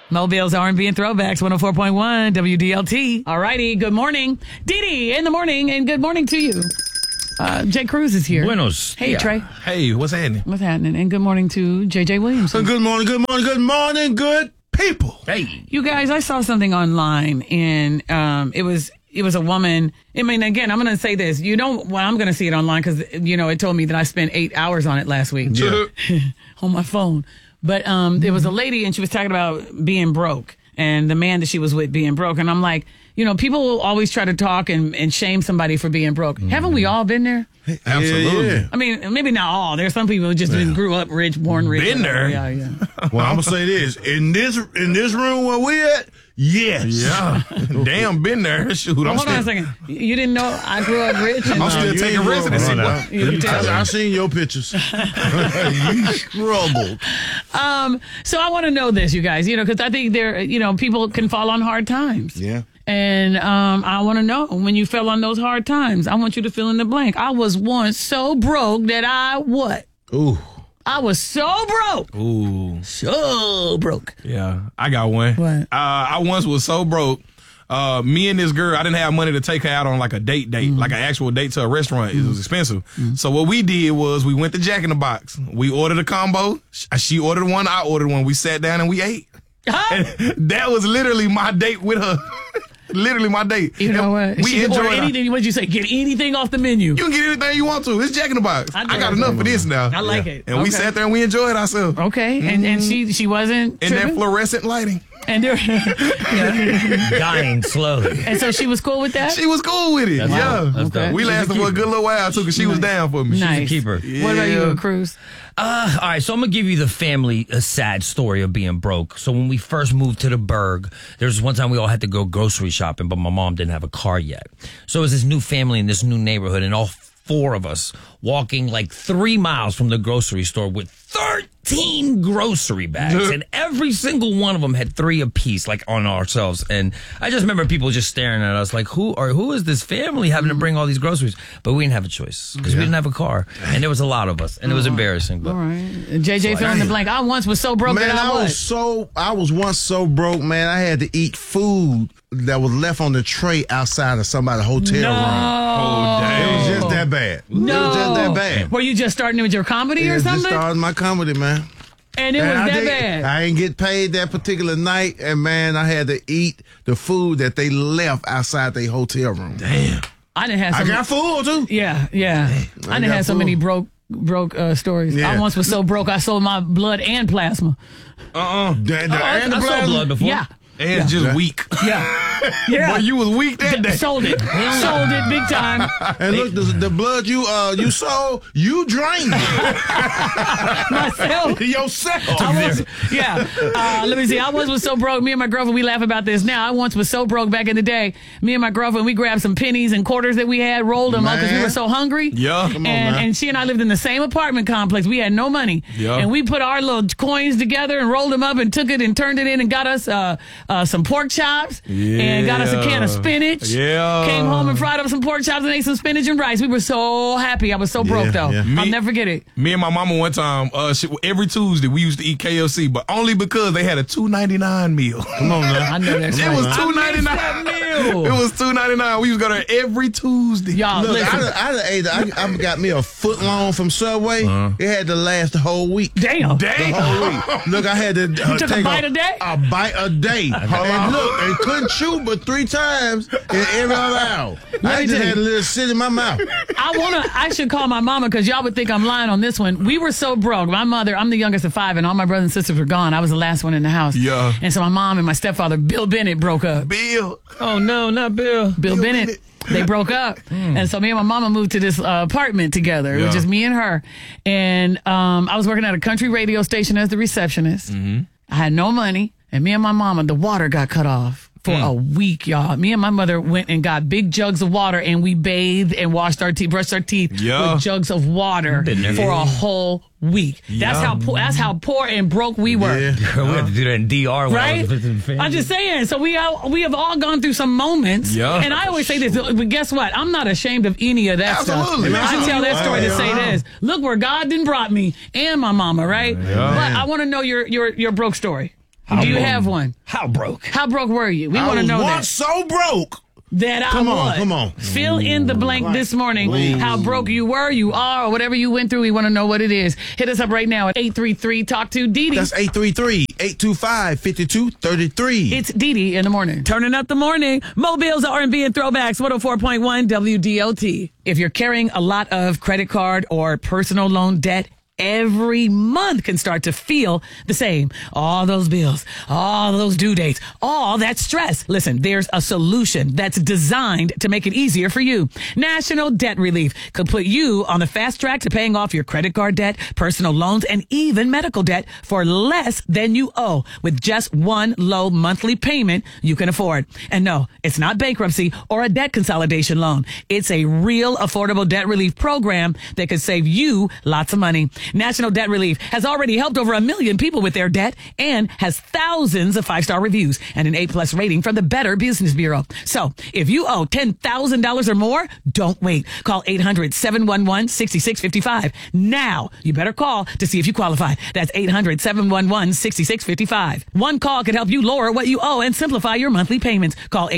Mobile's R&B and Throwbacks, 104.1 WDLT. All righty, good morning. Dee Dee in the morning, and good morning to you. Jay Cruz is here. Buenos. Hey, Yeah. Trey. Hey, what's happening? What's happening? And good morning to JJ Williamson. Good morning, good people. Hey. You guys, I saw something online, and it was a woman. I mean, again, I'm going to say this. I'm going to see it online because, it told me that I spent 8 hours on it last week. Yeah. On my phone. But there was a lady, and she was talking about being broke and the man that she was with being broke. And I'm like, people will always try to talk and shame somebody for being broke. Haven't we all been there? Absolutely. Yeah. I mean, maybe not all. There's some people who just grew up rich, born rich. Been there. Yeah. Well, I'm gonna say this in this room where we at. Yes. Yeah. Damn, been there. Shoot, Hold on a second. You didn't know I grew up rich? And I'm still you taking ain't residency. wrong. Boy. You can tell. I seen your pictures. You struggled. So I want to know this, you guys, because I think people can fall on hard times. Yeah. And I want to know, when you fell on those hard times, I want you to fill in the blank. I was once so broke that I what? Ooh. I was so broke. Ooh. So broke. Yeah, I got one. What? I once was so broke. Me and this girl, I didn't have money to take her out on like a date, like an actual date to a restaurant. It was expensive. So what we did was we went to Jack in the Box. We ordered a combo. She ordered one. I ordered one. We sat down and we ate. And that was literally my date with her. Literally my date. You know what? We enjoyed anything. What'd you say? Get anything off the menu. You can get anything you want to. It's Jack in the Box. I got enough for this now. I like it. And we sat there and we enjoyed ourselves. Okay. And she wasn't In that tripping? fluorescent lighting. And there, Dying slowly. and so she was cool with that? She was cool with it. That's Yeah. dope. That's dope. We She's a lasted for a good little while too because she was down for me. Nice. keeper. What about you, Cruz? All right, so I'm going to give you the family a sad story of being broke. So when we first moved to the Berg, there was one time we all had to go grocery shopping, but my mom didn't have a car yet. So it was this new family in this new neighborhood, and all four of us walking like 3 miles from the grocery store with 13 grocery bags, and every single one of them had 3 apiece, like on ourselves. And I just remember people just staring at us like, who is this family having to bring all these groceries? But we didn't have a choice because we didn't have a car, and there was a lot of us, and it was embarrassing. But All right. JJ fill in the blank. I once was so broke Man, that I I was once so broke, man. I had to eat food that was left on the tray outside of somebody's hotel room. Oh, It was damn. just that bad. No. It was just that bad. Were you just starting with your comedy or Just something? started my comedy, man. And it was And that bad. I ain't get paid that particular night, and man, I had to eat the food that they left outside their hotel room. Damn. I didn't have so I got food too. Yeah. I didn't got have so food. many broke stories. Yeah. I once was so broke I sold my blood and plasma. I saw plasma. blood before. Yeah. And it's just weak. Yeah. Boy, you was weak that day. Sold it. Sold it big time. And look, the blood you sold, you drained it Myself. yourself. Let me see. I once was so broke. Me and my girlfriend, we laugh about this now. I once was so broke back in the day. Me and my girlfriend, we grabbed some pennies and quarters that we had, rolled them up because we Man. were so hungry. Yeah. Come on, man. And she and I lived in the same apartment complex. We had no money. Yeah. And we put our little coins together and rolled them up and took it and turned it in and got us some pork chops and got us a can of spinach. Yeah. Came home and fried up some pork chops and ate some spinach and rice. We were so happy. I was so broke, though. yeah. I'll never forget it. Me and my mama one time, every Tuesday we used to eat KFC, but only because they had a $2.99 meal. Come on now. I know that's It right. was I missed that $2.99. meal. It was $2.99. We used to go there every Tuesday. Y'all, Look, listen. I got me a foot long from Subway. It had to last the whole week. Damn. The whole week. Look, I had to took a take bite a day? A bite a day. And look, and couldn't chew but 3 times in every other hour. I me just tell had you. a little shit in my mouth. I should call my mama because y'all would think I'm lying on this one. We were so broke. My mother, I'm the youngest of 5, and all my brothers and sisters were gone. I was the last one in the house. Yeah. And so my mom and my stepfather, Bill Bennett, broke up. Bill. Oh, no, not Bill. Bill Bennett. They broke up. And so me and my mama moved to this apartment together. It was Yeah. just me and her. And I was working at a country radio station as the receptionist. I had no money. And me and my mama, the water got cut off for a week, y'all. Me and my mother went and got big jugs of water, and we bathed and washed our teeth, brushed our teeth Yeah. with jugs of water Been there. for a whole week. That's how poor and broke we were. Yeah. We had to do that in DR when I Right? was visiting family. I'm just saying. So we have all gone through some moments. Yeah. And I always say this, but guess what? I'm not ashamed of any of that Absolutely. stuff. I tell that story to say this. Look where God done brought me and my mama, right? But I want to know your broke story. Do you have one? How broke? How broke were you? We want to know that. So broke. That I was. Come on. Fill in the blank this morning. How broke you were, you are, or whatever you went through. We want to know what it is. Hit us up right now at 833-TALK-TO-DD. That's 833-825-5233. It's Didi in the morning. Turning up the morning. Mobile's R&B and throwbacks. 104.1 WDOT. If you're carrying a lot of credit card or personal loan debt, every month can start to feel the same. All those bills, all those due dates, all that stress. Listen, there's a solution that's designed to make it easier for you. National Debt Relief could put you on the fast track to paying off your credit card debt, personal loans, and even medical debt for less than you owe with just one low monthly payment you can afford. And no, it's not bankruptcy or a debt consolidation loan. It's a real affordable debt relief program that could save you lots of money. National Debt Relief has already helped over 1 million people with their debt and has thousands of 5-star reviews and an A+ rating from the Better Business Bureau. So if you owe $10,000 or more, don't wait. Call 800-711-6655. Now, you better call to see if you qualify. That's 800-711-6655. One call could help you lower what you owe and simplify your monthly payments. Call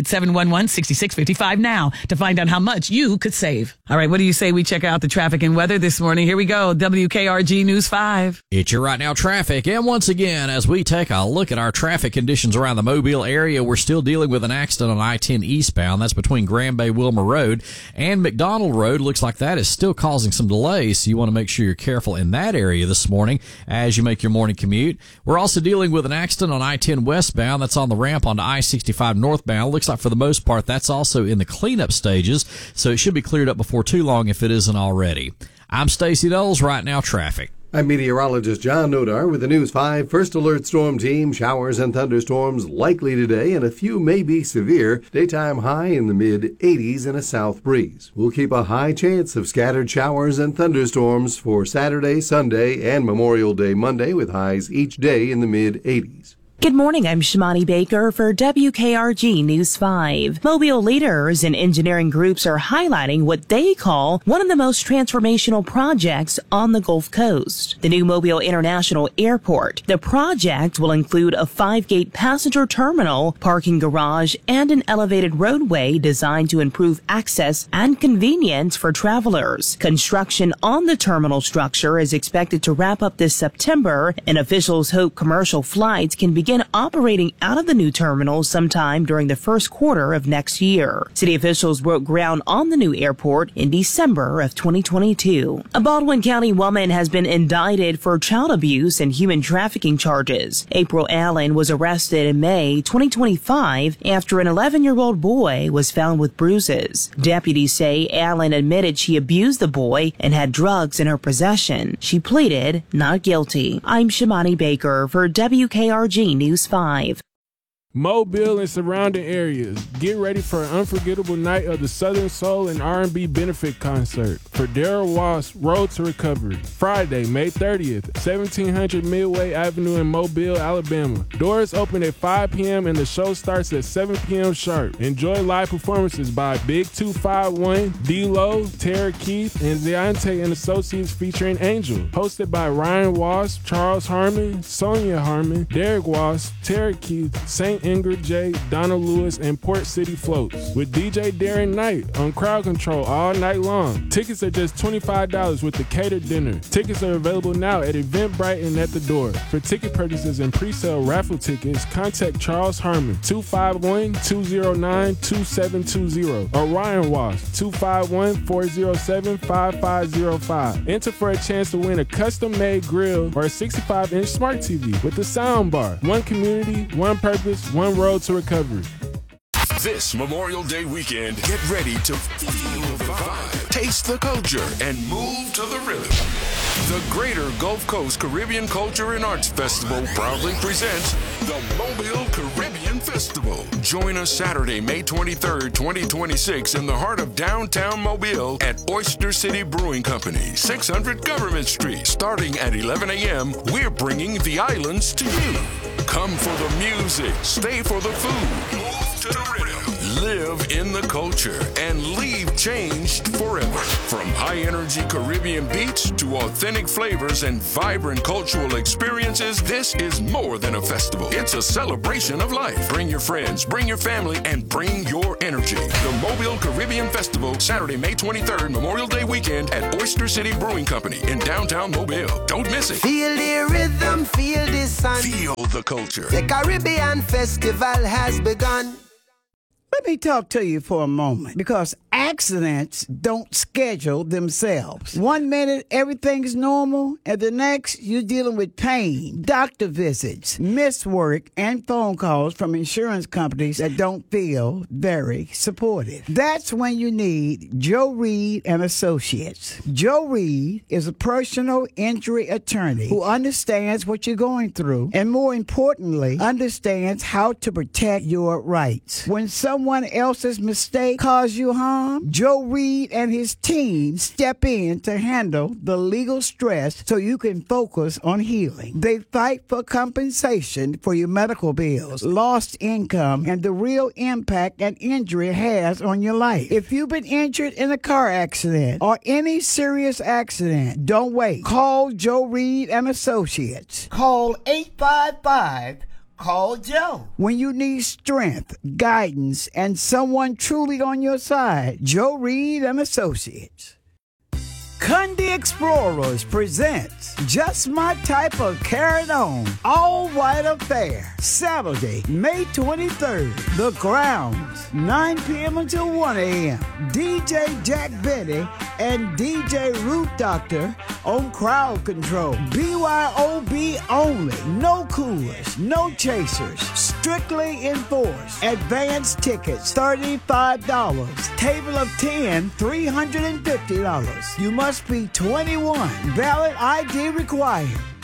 800-711-6655 now to find out how much you could save. All right, what do you say we check out the traffic and weather this morning? Here we go. WKRG News 5. It's your right now traffic. And once again, as we take a look at our traffic conditions around the Mobile area, we're still dealing with an accident on I-10 eastbound. That's between Grand Bay Wilmer Road and McDonald Road. Looks like that is still causing some delays, so you want to make sure you're careful in that area this morning as you make your morning commute. We're also dealing with an accident on I-10 westbound. That's on the ramp onto I-65 northbound. Looks like for the most part that's also in the cleanup stages, so it should be cleared up before too long if it isn't already. I'm Stacey Knowles. Right now, traffic. I'm meteorologist John Nodar with the News 5 First Alert Storm Team. Showers and thunderstorms likely today, and a few may be severe. Daytime high in the mid-80s and a south breeze. We'll keep a high chance of scattered showers and thunderstorms for Saturday, Sunday, and Memorial Day Monday, with highs each day in the mid-80s. Good morning, I'm Shimani Baker for WKRG News 5. Mobile leaders and engineering groups are highlighting what they call one of the most transformational projects on the Gulf Coast, the new Mobile International Airport. The project will include a 5-gate passenger terminal, parking garage, and an elevated roadway designed to improve access and convenience for travelers. Construction on the terminal structure is expected to wrap up this September, and officials hope commercial flights can begin operating out of the new terminal sometime during the first quarter of next year. City officials broke ground on the new airport in December of 2022. A Baldwin County woman has been indicted for child abuse and human trafficking charges. April Allen was arrested in May 2025 after an 11-year-old boy was found with bruises. Deputies say Allen admitted she abused the boy and had drugs in her possession. She pleaded not guilty. I'm Shimani Baker for WKRG News 5. Mobile and surrounding areas. Get ready for an unforgettable night of the Southern Soul and R&B benefit concert for Daryl Ross Road to Recovery. Friday, May 30th, 1700 Midway Avenue in Mobile, Alabama. Doors open at 5 p.m. and the show starts at 7 p.m. sharp. Enjoy live performances by Big 251, D-Lo, Tara Keith, and Deontay and Associates featuring Angel. Hosted by Ryan Wasp, Charles Harmon, Sonia Harmon, Derek Wasp, Tara Keith, St. Ingrid J, Donna Lewis, and Port City Floats with DJ Darren Knight on Crowd Control all night long. Tickets are just $25 with the catered dinner. Tickets are available now at Eventbrite and at the door. For ticket purchases and pre-sale raffle tickets, contact Charles Harmon, 251-209-2720, or Ryan Wasp, 251-407-5505. Enter for a chance to win a custom-made grill or a 65-inch smart TV with a sound bar. One community, one purpose, one road to recovery. This Memorial Day weekend, get ready to feel the vibe, taste the culture, and move to the rhythm. The Greater Gulf Coast Caribbean Culture and Arts Festival proudly presents the Mobile Caribbean Festival. Join us Saturday, May 23rd, 2026 in the heart of downtown Mobile at Oyster City Brewing Company, 600 Government Street. Starting at 11 a.m., we're bringing the islands to you. Come for the music, stay for the food, move to the rhythm. Live in the culture and leave changed forever. From high-energy Caribbean beats to authentic flavors and vibrant cultural experiences, this is more than a festival. It's a celebration of life. Bring your friends, bring your family, and bring your energy. The Mobile Caribbean Festival, Saturday, May 23rd, Memorial Day weekend at Oyster City Brewing Company in downtown Mobile. Don't miss it. Feel the rhythm, feel the sun. Feel the culture. The Caribbean Festival has begun. Let me talk to you for a moment, because accidents don't schedule themselves. 1 minute, everything's normal, and the next, you're dealing with pain, doctor visits, missed work, and phone calls from insurance companies that don't feel very supportive. That's when you need Joe Reed and Associates. Joe Reed is a personal injury attorney who understands what you're going through, and more importantly, understands how to protect your rights. When someone else's mistake cause you harm, Joe Reed and his team step in to handle the legal stress so you can focus on healing. They fight for compensation for your medical bills, lost income, and the real impact an injury has on your life. If you've been injured in a car accident or any serious accident, don't wait. Call Joe Reed and Associates. Call 855 Call Joe. When you need strength, guidance, and someone truly on your side, Joe Reed and Associates. Kunde Explorers presents Just My Type of Carry On All-White Affair, Saturday, May 23rd, The Grounds, 9 p.m. until 1 a.m. DJ Jack Benny and DJ Root Doctor on crowd control. BYOB only. No coolers, no chasers. Strictly enforced. Advance tickets, $35. Table of 10, $350. You must be 21. Valid ID required.